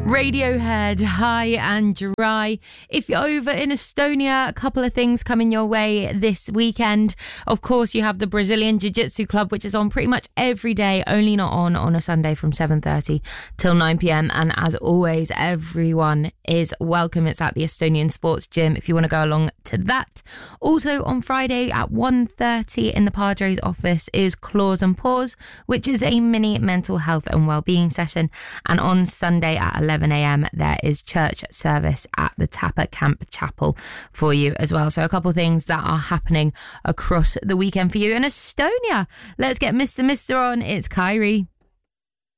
Radiohead, High and Dry. If you're over in Estonia, a couple of things coming your way this weekend. Of course, you have the Brazilian Jiu-Jitsu Club, which is on pretty much every day, only not on a Sunday from 7:30 till 9 p.m. And as always, everyone is welcome. It's at the Estonian Sports Gym if you want to go along to that. Also on Friday at 1:30 in the Padres office is Claws and Paws, which is a mini mental health and wellbeing session. And on Sunday at 11 a.m. there is church service at the Tapa Camp Chapel for you as well. So a couple of things that are happening across the weekend for you in Estonia. Let's get Mr. on. It's Kyrie.